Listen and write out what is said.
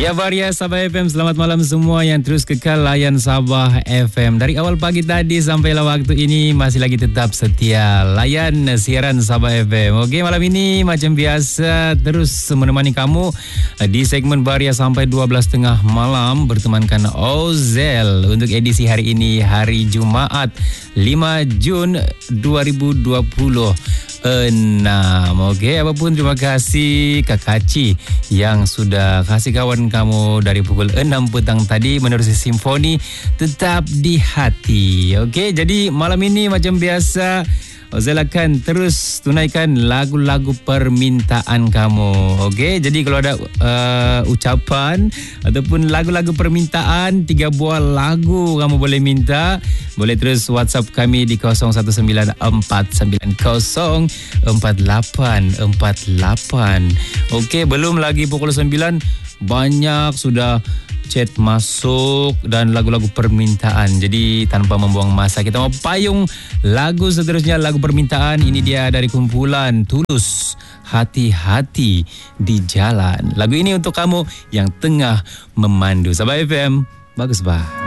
Ya Varia Sabah FM, selamat malam semua yang terus kekal layan Sabah FM. Dari awal pagi tadi sampailah waktu ini masih lagi tetap setia layan siaran Sabah FM. Okey, malam ini macam biasa terus menemani kamu di segmen Varia sampai 12.30 malam bertemankan Ozel untuk edisi hari ini, hari Jumaat 5 Jun 2020. Okey, apapun terima kasih Kak Kaci yang sudah kasih kawan kamu dari pukul 6 petang tadi menerusi simfoni tetap di hati. Okey, jadi malam ini macam biasa Ozel akan terus tunaikan lagu-lagu permintaan kamu. Okey, jadi kalau ada ucapan ataupun lagu-lagu permintaan, 3 buah lagu kamu boleh minta, boleh terus WhatsApp kami di 0194904848. Okey, belum lagi pukul 9 banyak sudah chat masuk dan lagu-lagu permintaan. Jadi tanpa membuang masa, kita mau payung lagu seterusnya, lagu permintaan. Ini dia dari kumpulan Tulus, Hati-hati di Jalan. Lagu ini untuk kamu yang tengah memandu Sabah FM. Bagus bah.